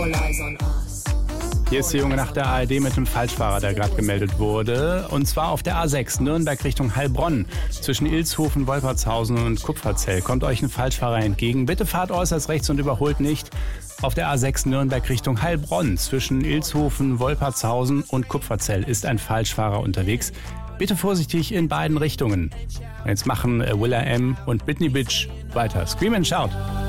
Hier ist die junge Nacht der ARD mit dem Falschfahrer, der gerade gemeldet wurde. Und zwar auf der A6 Nürnberg Richtung Heilbronn. Zwischen Ilshofen, Wolpertshausen und Kupferzell kommt euch ein Falschfahrer entgegen. Bitte fahrt äußerst rechts und überholt nicht. Auf der A6 Nürnberg Richtung Heilbronn. Zwischen Ilshofen, Wolpertshausen und Kupferzell ist ein Falschfahrer unterwegs. Bitte vorsichtig in beiden Richtungen. Jetzt machen Willa M. und Britney Bitch weiter. Scream and Shout.